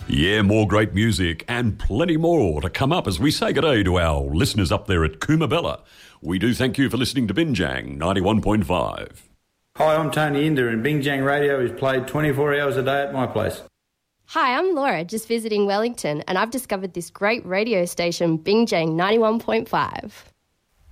Yeah, more great music and plenty more to come up as we say good day to our listeners up there at Coomabella. We do thank you for listening to Binjang 91.5. Hi, I'm Tony Inder and Binjang Radio is played 24 hours a day at my place. Hi, I'm Laura, just visiting Wellington, and I've discovered this great radio station, Binjang 91.5.